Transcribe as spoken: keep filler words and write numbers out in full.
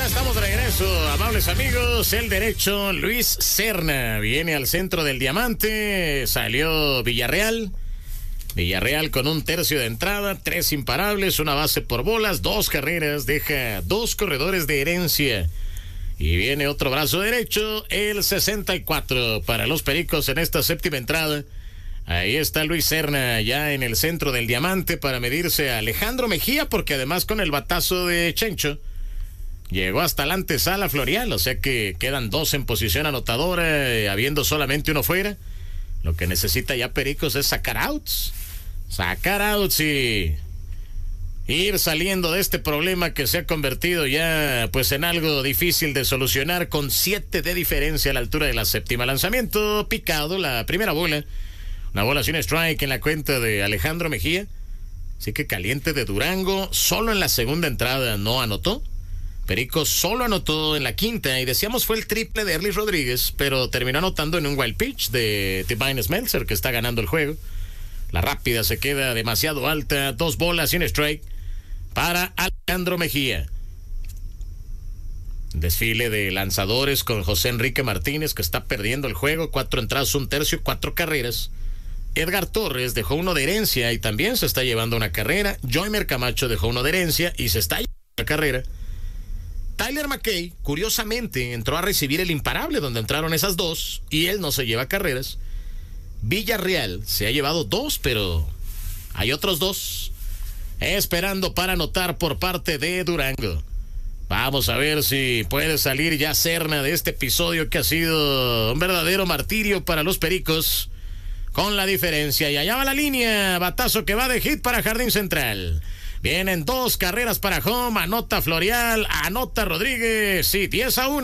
Ya estamos de regreso, amables amigos. El derecho, Luis Serna, viene al centro del diamante. Salió Villarreal. Villarreal con un tercio de entrada, tres imparables, una base por bolas, dos carreras, deja dos corredores de herencia. Y viene otro brazo derecho, el sesenta y cuatro para los Pericos en esta séptima entrada. Ahí está Luis Serna ya en el centro del diamante para medirse a Alejandro Mejía, porque además con el batazo de Chencho llegó hasta la antesala Florial, o sea que quedan dos en posición anotadora, eh, habiendo solamente uno fuera. Lo que necesita ya Pericos es sacar outs. Sacar outs y ir saliendo de este problema que se ha convertido ya pues en algo difícil de solucionar, con siete de diferencia a la altura de la séptima. Lanzamiento picado, la primera bola. Una bola sin strike en la cuenta de Alejandro Mejía. Así que caliente de Durango. Solo en la segunda entrada no anotó. Pericos solo anotó en la quinta, y decíamos fue el triple de Erlis Rodríguez, pero terminó anotando en un wild pitch de Divine Smeltzer, que está ganando el juego. La rápida se queda demasiado alta, dos bolas sin strike para Alejandro Mejía. Desfile de lanzadores con José Enrique Martínez, que está perdiendo el juego, cuatro entradas, un tercio, cuatro carreras. Edgar Torres dejó uno de herencia y también se está llevando una carrera. Joymer Camacho dejó uno de herencia y se está llevando una carrera. Tyler McKay, curiosamente, entró a recibir el imparable donde entraron esas dos, y él no se lleva carreras. Villarreal se ha llevado dos, pero hay otros dos esperando para anotar por parte de Durango. Vamos a ver si puede salir ya Serna de este episodio que ha sido un verdadero martirio para los Pericos, con la diferencia. Y allá va la línea, batazo que va de hit para Jardín Central. Vienen dos carreras para home, anota Florial, anota Rodríguez, sí, diez a uno.